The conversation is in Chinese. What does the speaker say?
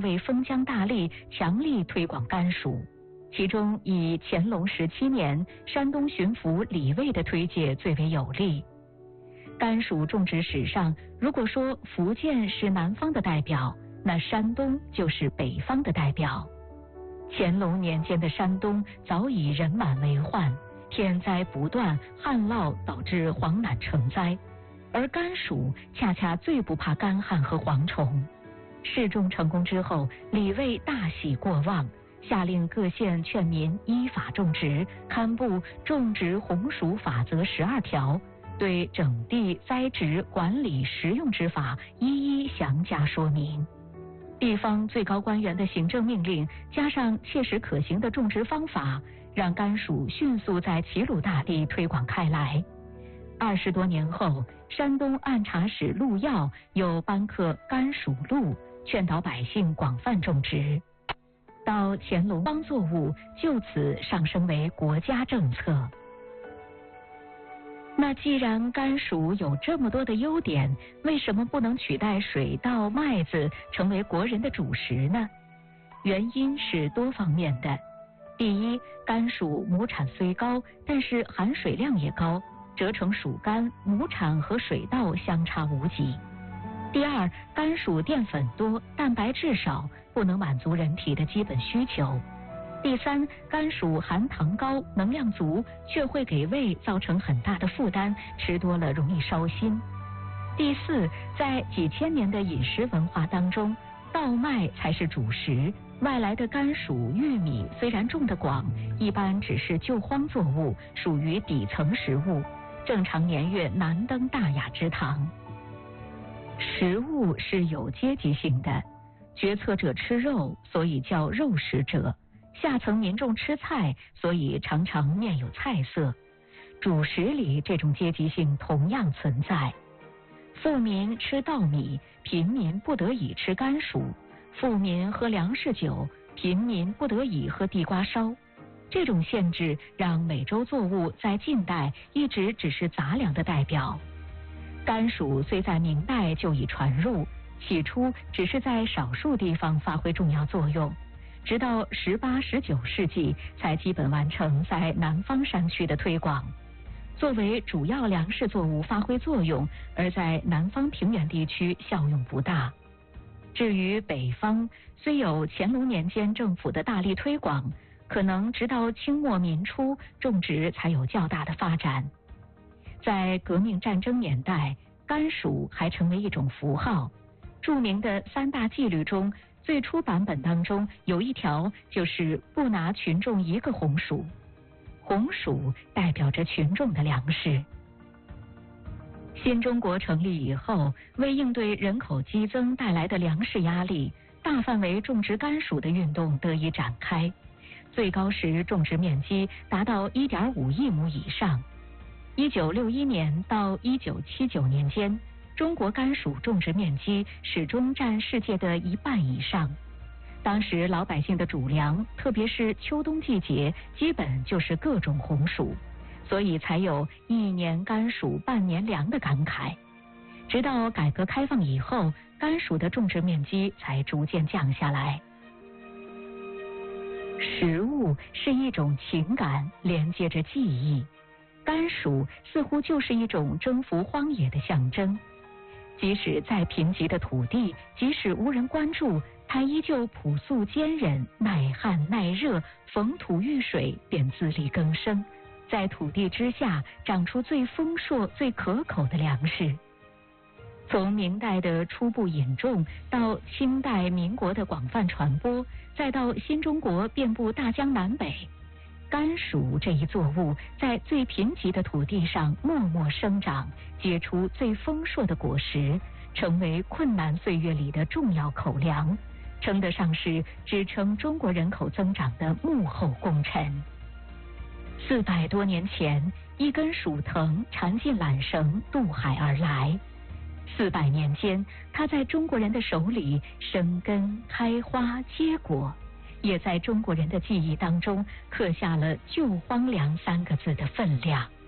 为封疆大吏强力推广甘薯，其中以乾隆17年山东巡抚李卫的推介最为有力。甘薯种植史上，如果说福建是南方的代表，那山东就是北方的代表。乾隆年间的山东早已人满为患，天灾不断，旱涝导致黄螨成灾，而甘薯恰恰最不怕干旱和蝗虫。试种成功之后，李卫大喜过望，下令各县劝民依法种植，刊布《种植红薯法则12条》，对整地、栽植、管理、食用之法一一详加说明。地方最高官员的行政命令，加上切实可行的种植方法，让甘薯迅速在齐鲁大地推广开来。20多年后，山东按察使陆耀又颁刻甘薯录，劝导百姓广泛种植。到乾隆，邦作物就此上升为国家政策。那既然甘薯有这么多的优点，为什么不能取代水稻、麦子成为国人的主食呢？原因是多方面的。第一，甘薯亩产虽高，但是含水量也高，折成薯干，亩产和水稻相差无几。第二，甘薯淀粉多，蛋白质少，不能满足人体的基本需求。第三，甘薯含糖高，能量足，却会给胃造成很大的负担，吃多了容易烧心。第四，在几千年的饮食文化当中，稻麦才是主食，外来的甘薯、玉米虽然种得广，一般只是救荒作物，属于底层食物，正常年月难登大雅之堂。食物是有阶级性的，决策者吃肉，所以叫肉食者；下层民众吃菜，所以常常面有菜色。主食里这种阶级性同样存在。富民吃稻米，贫民不得已吃甘薯；富民喝粮食酒，贫民不得已喝地瓜烧。这种限制让美洲作物在近代一直只是杂粮的代表。甘薯虽在明代就已传入，起初只是在少数地方发挥重要作用，直到18、19世纪才基本完成在南方山区的推广。作为主要粮食作物发挥作用，而在南方平原地区效用不大。至于北方，虽有乾隆年间政府的大力推广，可能直到清末民初种植才有较大的发展。在革命战争年代，甘薯还成为一种符号。著名的3大纪律中，最初版本当中有一条就是不拿群众一个红薯，红薯代表着群众的粮食。新中国成立以后，为应对人口激增带来的粮食压力，大范围种植甘薯的运动得以展开，最高时种植面积达到1.5亿亩以上。1961年到1979年间，中国甘薯种植面积始终占世界的1半以上。当时老百姓的主粮，特别是秋冬季节，基本就是各种红薯，所以才有一年甘薯半年粮的感慨。直到改革开放以后，甘薯的种植面积才逐渐降下来。食物是一种情感，连接着记忆。甘薯似乎就是一种征服荒野的象征。即使在贫瘠的土地，即使无人关注，它依旧朴素坚韧，耐旱耐热，逢土遇水便自力更生，在土地之下长出最丰硕、最可口的粮食。从明代的初步引种，到清代、民国的广泛传播，再到新中国遍布大江南北，甘薯这一作物在最贫瘠的土地上默默生长，结出最丰硕的果实，成为困难岁月里的重要口粮，称得上是支撑中国人口增长的幕后功臣。400多年前，一根薯藤缠进缆绳渡海而来，400年间，它在中国人的手里生根、开花、结果，也在中国人的记忆当中刻下了救荒粮3个字的分量。